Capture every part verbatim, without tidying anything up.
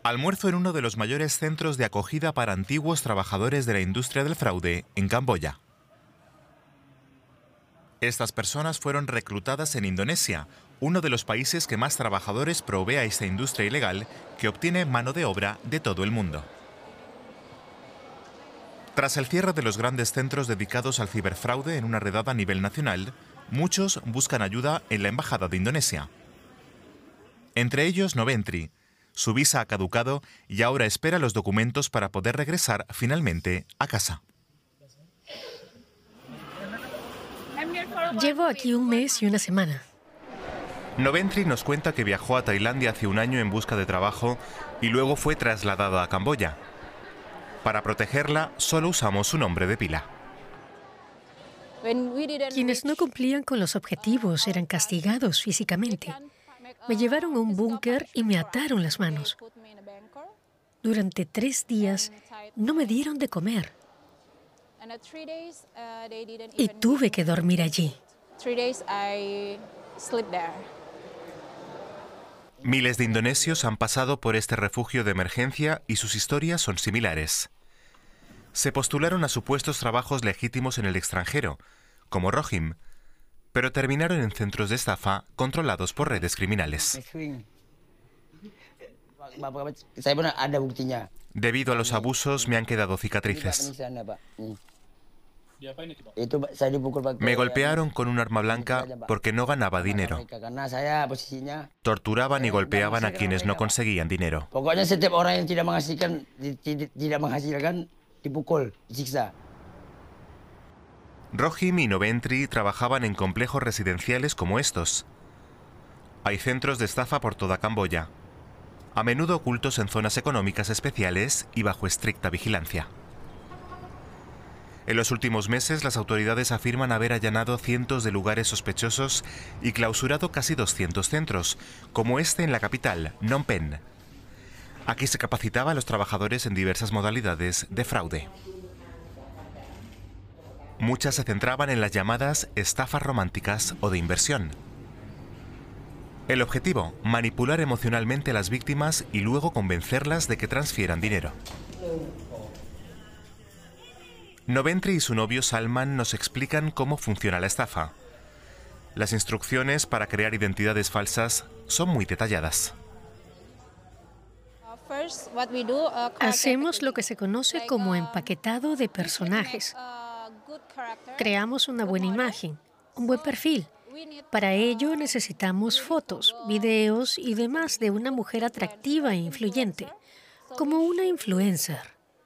Almuerzo en uno de los mayores centros de acogida para antiguos trabajadores de la industria del fraude en Camboya. Estas personas fueron reclutadas en Indonesia, uno de los países que más trabajadores provee a esta industria ilegal que obtiene mano de obra de todo el mundo. Tras el cierre de los grandes centros dedicados al ciberfraude en una redada a nivel nacional, muchos buscan ayuda en la Embajada de Indonesia. Entre ellos Noventri. Su visa ha caducado y ahora espera los documentos para poder regresar finalmente a casa. Llevo aquí un mes y una semana. Noventri nos cuenta que viajó a Tailandia hace un año en busca de trabajo y luego fue trasladada a Camboya. Para protegerla, solo usamos su nombre de pila. Quienes no cumplían con los objetivos eran castigados físicamente. Me llevaron a un búnker y me ataron las manos. Durante tres días no me dieron de comer. Y tuve que dormir allí. Miles de indonesios han pasado por este refugio de emergencia y sus historias son similares. Se postularon a supuestos trabajos legítimos en el extranjero, como Rohim, pero terminaron en centros de estafa controlados por redes criminales. Debido a los abusos me han quedado cicatrices. Me golpearon con un arma blanca porque no ganaba dinero. Torturaban y golpeaban a quienes no conseguían dinero. Rohim y Noventri trabajaban en complejos residenciales como estos. Hay centros de estafa por toda Camboya, a menudo ocultos en zonas económicas especiales y bajo estricta vigilancia. En los últimos meses, las autoridades afirman haber allanado cientos de lugares sospechosos y clausurado casi doscientos centros, como este en la capital, Phnom Penh. Aquí se capacitaba a los trabajadores en diversas modalidades de fraude. Muchas se centraban en las llamadas estafas románticas o de inversión. El objetivo, manipular emocionalmente a las víctimas y luego convencerlas de que transfieran dinero. Noventri y su novio Salman nos explican cómo funciona la estafa. Las instrucciones para crear identidades falsas son muy detalladas. Hacemos lo que se conoce como empaquetado de personajes. Creamos una buena imagen, un buen perfil. Para ello necesitamos fotos, videos y demás de una mujer atractiva e influyente, como una influencer.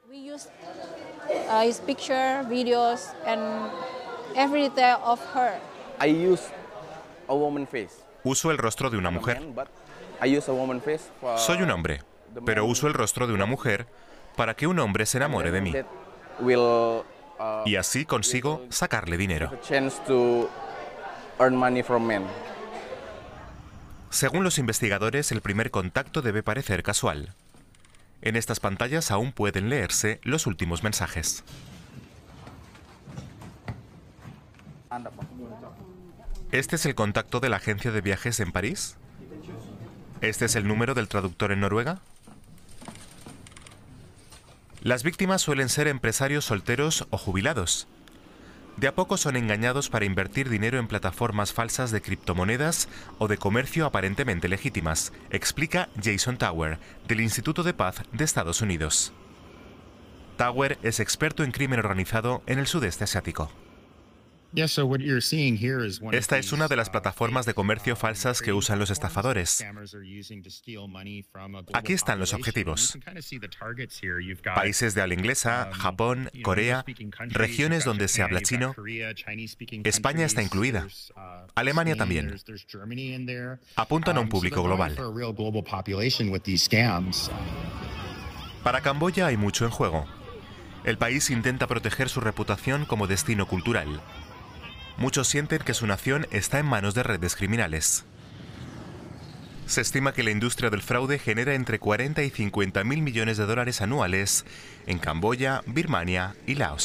Uso el rostro de una mujer. Soy un hombre, pero uso el rostro de una mujer para que un hombre se enamore de mí. Y así consigo sacarle dinero. Según los investigadores, el primer contacto debe parecer casual. En estas pantallas aún pueden leerse los últimos mensajes. Este es el contacto de la agencia de viajes en París. Este es el número del traductor en Noruega. Las víctimas suelen ser empresarios solteros o jubilados. De a poco son engañados para invertir dinero en plataformas falsas de criptomonedas o de comercio aparentemente legítimas, explica Jason Tower, del Instituto de Paz de Estados Unidos. Tower es experto en crimen organizado en el sudeste asiático. Esta es una de las plataformas de comercio falsas que usan los estafadores. Aquí están los objetivos. Países de habla inglesa, Japón, Corea, regiones donde se habla chino. España está incluida. Alemania también. Apuntan a un público global. Para Camboya hay mucho en juego. El país intenta proteger su reputación como destino cultural. Muchos sienten que su nación está en manos de redes criminales. Se estima que la industria del fraude genera entre cuarenta y cincuenta mil millones de dólares anuales en Camboya, Birmania y Laos.